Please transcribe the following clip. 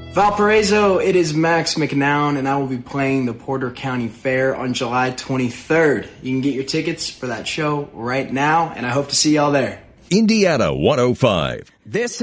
Valparaiso, it is Max McNown, and I will be playing the Porter County Fair on July 23rd. You can get your tickets for that show right now, and I hope to see y'all there. Indiana 105. This